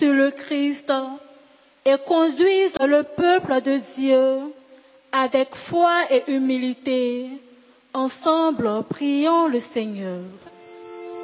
sur le Christ et conduise le peuple de Dieu avec foi et humilité. Ensemble, prions le Seigneur.